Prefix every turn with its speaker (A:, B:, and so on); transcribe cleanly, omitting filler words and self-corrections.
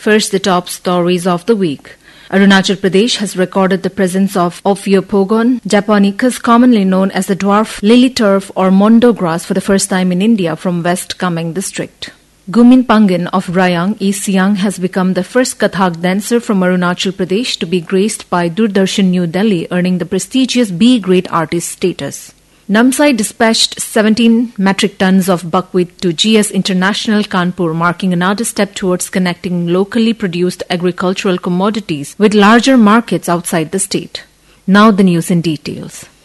A: First, the top stories of the week. Arunachal Pradesh has recorded the presence of Ophiopogon japonicus, commonly known as the dwarf lily turf or mondo grass, for the first time in India from West Kameng district. Gumin Pangin of Rayong, East Siang, has become the first Kathak dancer from Arunachal Pradesh to be graced by Doordarshan New Delhi, earning the prestigious B-grade artist status. Namsai dispatched 17 metric tons of buckwheat to GS International Kanpur, marking another step towards connecting locally produced agricultural commodities with larger markets outside the state. Now the news in details.